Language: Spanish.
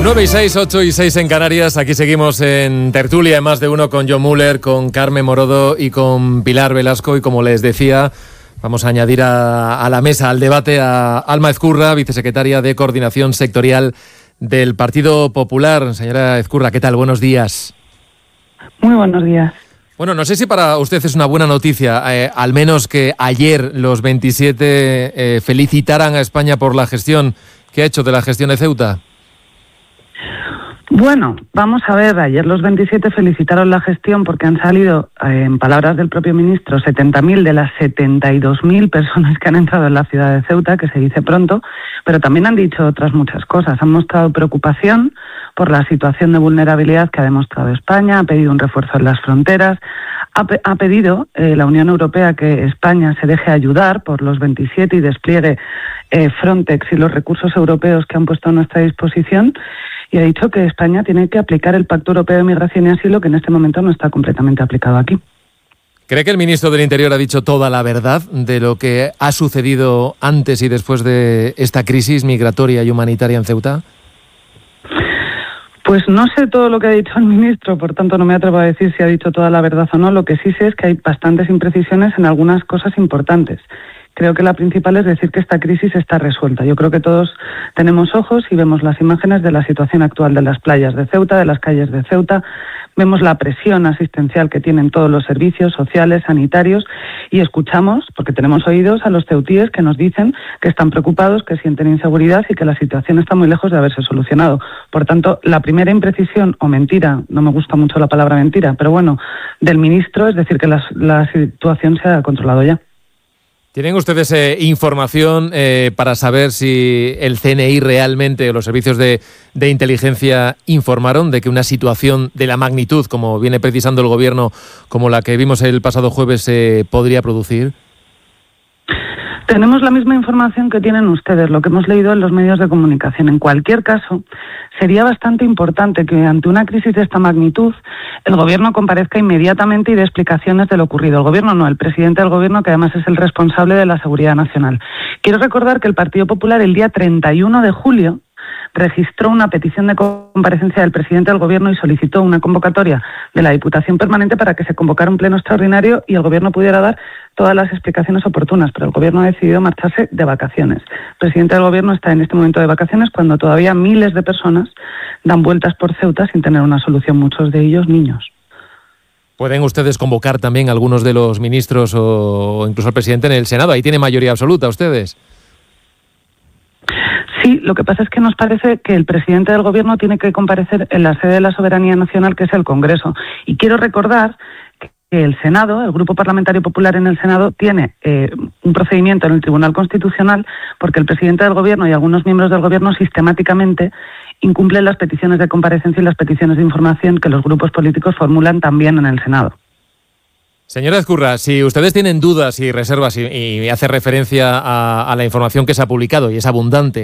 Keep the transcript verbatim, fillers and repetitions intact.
nueve y seis, ocho y seis en Canarias. Aquí seguimos en tertulia, en Más de Uno, con Jon Müller, con Carmen Morodo y con Pilar Velasco. Y como les decía, vamos a añadir a, a la mesa, al debate, a Alma Ezcurra, vicesecretaria de Coordinación Sectorial del Partido Popular. Señora Ezcurra, ¿qué tal? Buenos días. Muy buenos días. Bueno, no sé si para usted es una buena noticia, eh, al menos que ayer los veintisiete eh, felicitaran a España por la gestión que ha hecho de la gestión de Ceuta. Bueno, vamos a ver, ayer los veintisiete felicitaron la gestión porque han salido, eh, en palabras del propio ministro, setenta mil de las setenta y dos mil personas que han entrado en la ciudad de Ceuta, que se dice pronto, pero también han dicho otras muchas cosas. Han mostrado preocupación por la situación de vulnerabilidad que ha demostrado España, ha pedido un refuerzo en las fronteras, ha, pe- ha pedido eh, la Unión Europea que España se deje ayudar por los veintisiete y despliegue eh, Frontex y los recursos europeos que han puesto a nuestra disposición. Y ha dicho que España tiene que aplicar el Pacto Europeo de Migración y Asilo, que en este momento no está completamente aplicado aquí. ¿Cree que el ministro del Interior ha dicho toda la verdad de lo que ha sucedido antes y después de esta crisis migratoria y humanitaria en Ceuta? Pues no sé todo lo que ha dicho el ministro, por tanto no me atrevo a decir si ha dicho toda la verdad o no. Lo que sí sé es que hay bastantes imprecisiones en algunas cosas importantes. Creo que la principal es decir que esta crisis está resuelta. Yo creo que todos tenemos ojos y vemos las imágenes de la situación actual de las playas de Ceuta, de las calles de Ceuta. Vemos la presión asistencial que tienen todos los servicios sociales, sanitarios, y escuchamos, porque tenemos oídos, a los ceutíes que nos dicen que están preocupados, que sienten inseguridad y que la situación está muy lejos de haberse solucionado. Por tanto, la primera imprecisión o mentira, no me gusta mucho la palabra mentira, pero bueno, del ministro es decir que la, la situación se ha controlado ya. ¿Tienen ustedes eh, información eh, para saber si el C N I realmente o los servicios de, de inteligencia informaron de que una situación de la magnitud, como viene precisando el Gobierno, como la que vimos el pasado jueves, se eh, podría producir? Tenemos la misma información que tienen ustedes, lo que hemos leído en los medios de comunicación. En cualquier caso, sería bastante importante que ante una crisis de esta magnitud el Gobierno comparezca inmediatamente y dé explicaciones de lo ocurrido. El Gobierno no, el presidente del Gobierno, que además es el responsable de la seguridad nacional. Quiero recordar que el Partido Popular el día treinta y uno de julio registró una petición de comparecencia del presidente del Gobierno y solicitó una convocatoria de la Diputación Permanente para que se convocara un pleno extraordinario y el Gobierno pudiera dar todas las explicaciones oportunas, pero el Gobierno ha decidido marcharse de vacaciones. El presidente del Gobierno está en este momento de vacaciones cuando todavía miles de personas dan vueltas por Ceuta sin tener una solución, muchos de ellos niños. ¿Pueden ustedes convocar también a algunos de los ministros o incluso al presidente en el Senado? Ahí tiene mayoría absoluta ustedes. Sí, lo que pasa es que nos parece que el presidente del Gobierno tiene que comparecer en la sede de la Soberanía Nacional, que es el Congreso. Y quiero recordar que el Senado, el Grupo Parlamentario Popular en el Senado, tiene eh, un procedimiento en el Tribunal Constitucional porque el presidente del Gobierno y algunos miembros del Gobierno sistemáticamente incumplen las peticiones de comparecencia y las peticiones de información que los grupos políticos formulan también en el Senado. Señora Ezcurra, si ustedes tienen dudas y reservas y, y hace referencia a, a la información que se ha publicado y es abundante